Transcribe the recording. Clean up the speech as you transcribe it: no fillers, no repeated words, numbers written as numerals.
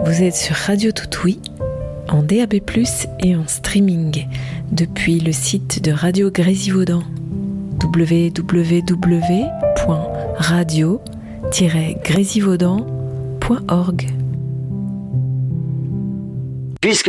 Vous êtes sur Radio Toutouille, en DAB+, et en streaming, depuis le site de Radio Grésivaudan, www.radio-grésivaudan.org. Puisque